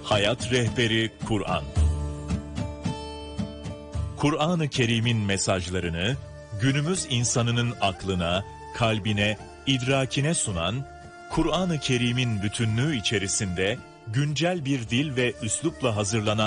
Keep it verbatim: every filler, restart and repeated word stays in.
Hayat Rehberi Kur'an. Kur'an-ı Kerim'in mesajlarını günümüz insanının aklına, kalbine, idrakine sunan, Kur'an-ı Kerim'in bütünlüğü içerisinde güncel bir dil ve üslupla hazırlanan